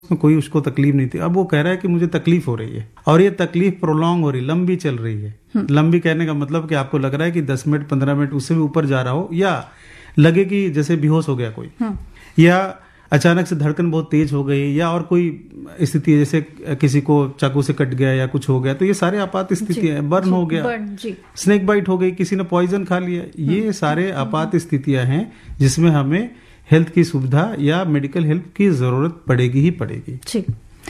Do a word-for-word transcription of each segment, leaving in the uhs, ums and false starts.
कोई उसको तकलीफ नहीं थी। अब वो कह रहा है कि मुझे तकलीफ हो रही है और ये तकलीफ प्रोलॉन्ग हो रही, लंबी चल रही है। लंबी कहने का मतलब कि आपको लग रहा है कि दस मिनट पंद्रह मिनट उससे भी ऊपर जा रहा हो, या लगे कि जैसे बेहोश हो गया कोई, या अचानक से धड़कन बहुत तेज हो गई, या और कोई स्थिति जैसे किसी को चाकू से कट गया या कुछ हो गया, तो ये सारे आपात स्थितियां हैं। बर्न हो गया, स्नेक बाइट हो गई, किसी ने पॉइजन खा लिया, ये सारे आपात स्थितियां हैं जिसमें हमें हेल्थ की सुविधा या मेडिकल हेल्प की जरूरत पड़ेगी ही पड़ेगी। जी,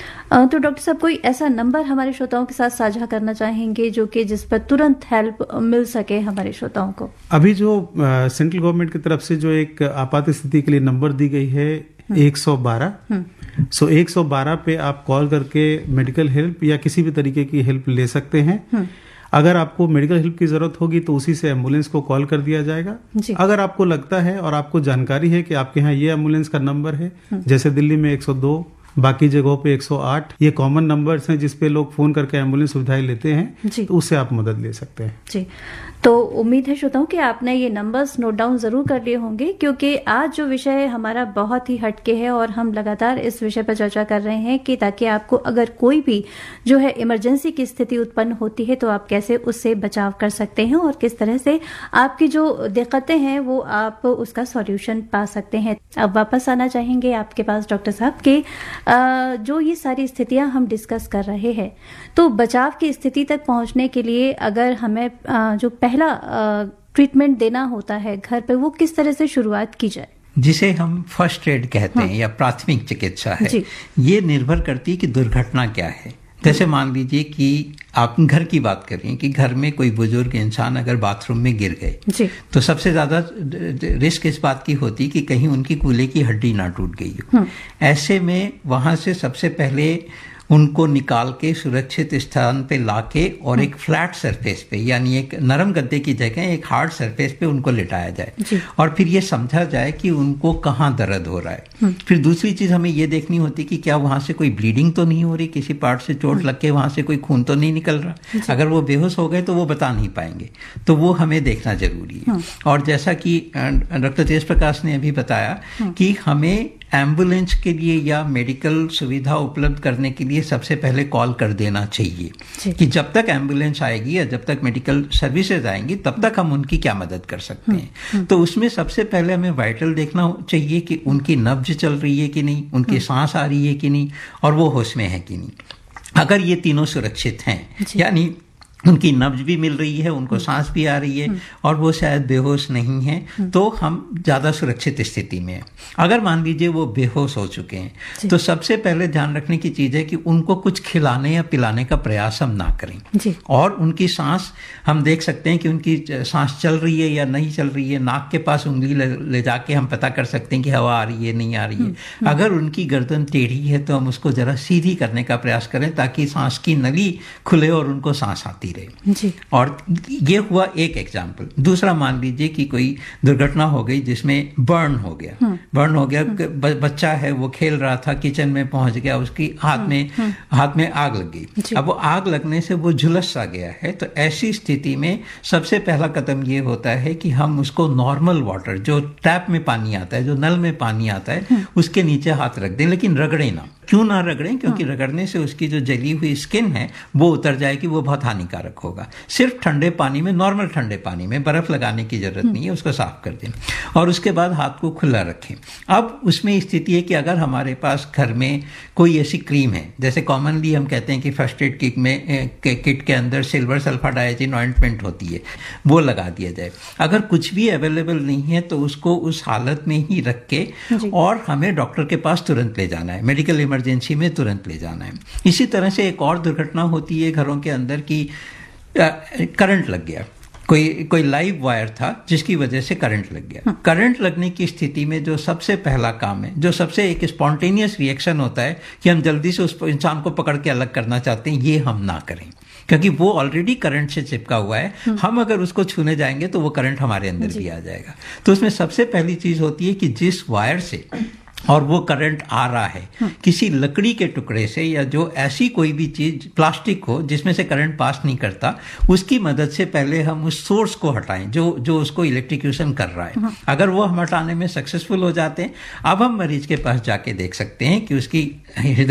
तो डॉक्टर साहब कोई ऐसा नंबर हमारे श्रोताओं के साथ साझा करना चाहेंगे जो कि जिस पर तुरंत हेल्प मिल सके हमारे श्रोताओं को? अभी जो सेंट्रल गवर्नमेंट की तरफ से जो एक आपात स्थिति के लिए नंबर दी गई है एक सौ बारह, सो एक सौ बारह पे आप कॉल करके मेडिकल हेल्प या किसी भी तरीके की हेल्प ले सकते हैं। अगर आपको मेडिकल हेल्प की जरूरत होगी तो उसी से एम्बुलेंस को कॉल कर दिया जाएगा। अगर आपको लगता है और आपको जानकारी है कि आपके यहाँ ये एम्बुलेंस का नंबर है, जैसे दिल्ली में एक सौ दो, बाकी जगहों पे एक सौ आठ, ये कॉमन नंबर्स हैं जिसपे लोग फोन करके एम्बुलेंस सुविधाएं लेते हैं, तो उससे आप मदद ले सकते हैं। जी, तो उम्मीद है श्रोताओं कि आपने ये नंबर्स नोट डाउन जरूर कर लिए होंगे, क्योंकि आज जो विषय है हमारा बहुत ही हटके है और हम लगातार इस विषय पर चर्चा कर रहे हैं कि ताकि आपको अगर कोई भी जो है इमरजेंसी की स्थिति उत्पन्न होती है तो आप कैसे उससे बचाव कर सकते हैं और किस तरह से आपकी जो दिक्कतें हैं वो आप उसका सॉल्यूशन पा सकते हैं। अब वापस आना चाहेंगे आपके पास डॉक्टर साहब के जो ये सारी स्थितियां हम डिस्कस कर रहे हैं, तो बचाव की स्थिति तक पहुंचने के लिए अगर हमें जो पहला ट्रीटमेंट देना होता है घर पे, वो किस तरह से शुरुआत की जाए? जिसे हम फर्स्ट एड कहते हैं, हाँ, या प्राथमिक चिकित्सा है, ये निर्भर करती है कि दुर्घटना क्या है। जैसे मान लीजिए कि आप घर की बात कर रही हैं कि घर में कोई बुजुर्ग इंसान अगर बाथरूम में गिर गए, तो सबसे ज्यादा रिस्क इस बात की होती है कि कहीं उनकी कूल्हे की हड्डी ना टूट गई हो। ऐसे में वहां से सबसे पहले उनको निकाल के सुरक्षित स्थान पे लाके और एक फ्लैट सरफेस पे, यानी एक नरम गद्दे की जगह एक हार्ड सरफेस पे उनको लिटाया जाए और फिर ये समझा जाए कि उनको कहाँ दर्द हो रहा है। फिर दूसरी चीज हमें ये देखनी होती कि क्या वहां से कोई ब्लीडिंग तो नहीं हो रही, किसी पार्ट से चोट लग के वहां से कोई खून तो नहीं निकल रहा। अगर वो बेहोश हो गए तो वो बता नहीं पाएंगे, तो वो हमें देखना जरूरी है। और जैसा कि डॉक्टर तेज प्रकाश ने अभी बताया कि हमें एम्बुलेंस के लिए या मेडिकल सुविधा उपलब्ध करने के लिए सबसे पहले कॉल कर देना चाहिए कि जब तक एम्बुलेंस आएगी या जब तक मेडिकल सर्विसेज आएंगी तब तक हम उनकी क्या मदद कर सकते हैं। तो उसमें सबसे पहले हमें वाइटल देखना चाहिए कि उनकी नब्ज चल रही है कि नहीं, उनकी सांस आ रही है कि नहीं, और वो होश में है कि नहीं। अगर ये तीनों सुरक्षित हैं, यानी उनकी नब्ज भी मिल रही है, उनको सांस भी आ रही है और वो शायद बेहोश नहीं है, तो हम ज्यादा सुरक्षित स्थिति में हैं। अगर मान लीजिए वो बेहोश हो चुके हैं तो सबसे पहले ध्यान रखने की चीज है कि उनको कुछ खिलाने या पिलाने का प्रयास हम ना करें। और उनकी सांस हम देख सकते हैं कि उनकी सांस चल रही है या नहीं चल रही है। नाक के पास उंगली ले जाके हम पता कर सकते हैं कि हवा आ रही है नहीं आ रही है। अगर उनकी गर्दन टेढ़ी है तो हम उसको जरा सीधी करने का प्रयास करें ताकि सांस की नली खुले और उनको सांस आती रहे। जी। और ये हुआ एक एग्जाम्पल। दूसरा मान लीजिए कि कोई दुर्घटना हो गई जिसमें बर्न हो गया, बर्न हो गया, बच्चा है वो खेल रहा था, किचन में पहुंच गया, उसकी हाथ में हाथ में आग लग गई। अब वो आग लगने से वो झुलस सा गया है, तो ऐसी स्थिति में सबसे पहला कदम ये होता है कि हम उसको नॉर्मल वाटर, जो टैप में पानी आता है, जो नल में पानी आता है, उसके नीचे हाथ रख दें, लेकिन रगड़े ना। क्यों ना रगड़ें? क्योंकि रगड़ने से उसकी जो जली हुई स्किन है वो उतर जाएगी, वो बहुत हानिकारक होगा। सिर्फ ठंडे पानी में, नॉर्मल ठंडे पानी में, बर्फ लगाने की जरूरत नहीं है, उसको साफ कर दें और उसके बाद हाथ को खुला रखें। अब उसमें स्थिति है कि अगर हमारे पास घर में कोई ऐसी क्रीम है, जैसे कॉमनली हम कहते हैं कि फर्स्ट एड किट में किट के अंदर सिल्वर सल्फर डायजीन ऑइंटमेंट होती है, वो लगा दिया जाए। अगर कुछ भी अवेलेबल नहीं है तो उसको उस हालत में ही रख के और हमें डॉक्टर के पास तुरंत ले जाना है, मेडिकल इमरजेंसी में तुरंत ले जाना है। इसी तरह से एक और दुर्घटना होती है घरों के अंदर की करंट लग गया, कोई कोई लाइव वायर था जिसकी वजह से करंट लग गया। करंट लगने की स्थिति में जो सबसे पहला काम है, जो सबसे एक स्पॉन्टेनियस रिएक्शन होता है कि हम जल्दी से उस इंसान को पकड़ के अलग करना चाहते हैं, ये हम ना करें क्योंकि वो ऑलरेडी करंट से चिपका हुआ है। हम अगर उसको छूने जाएंगे तो वो करंट हमारे अंदर भी आ जाएगा। तो उसमें सबसे पहली चीज होती है कि जिस वायर से और वो करंट आ रहा है किसी लकड़ी के टुकड़े से या जो ऐसी कोई भी चीज प्लास्टिक हो जिसमें से करंट पास नहीं करता, उसकी मदद से पहले हम उस सोर्स को हटाएं जो जो उसको इलेक्ट्रिक्यूशन कर रहा है। अगर वो हम हटाने में सक्सेसफुल हो जाते हैं, अब हम मरीज के पास जाके देख सकते हैं कि उसकी